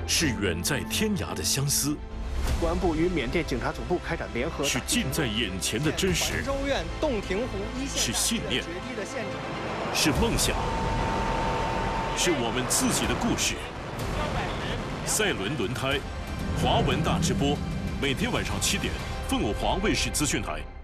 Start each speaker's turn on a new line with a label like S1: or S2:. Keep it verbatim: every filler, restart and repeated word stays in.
S1: 是远在天涯的相思，
S2: 公安部与缅甸警察总部开展联合，
S1: 是近在眼前的真实，
S3: 州院洞庭湖一线
S1: 是信念，
S3: 决堤的现场，
S1: 是梦想，是我们自己的故事。赛轮轮胎，华文大直播，每天晚上七点，凤凰卫视资讯台。